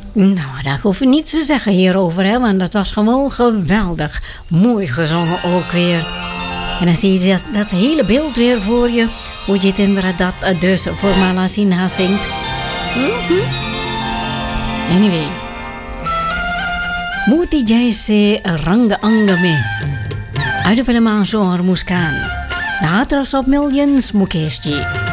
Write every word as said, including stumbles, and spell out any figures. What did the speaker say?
Nou, daar hoef je niets te zeggen hierover, hè, want dat was gewoon geweldig. Mooi gezongen ook weer. En dan zie je dat, dat hele beeld weer voor je. Hoe je het inderdaad dus voor Malasina zingt. Mm-hmm. Anyway. Muti jaise ranga angame. Uit de film aan zo'n muskaan. Na atras op millions mukesti.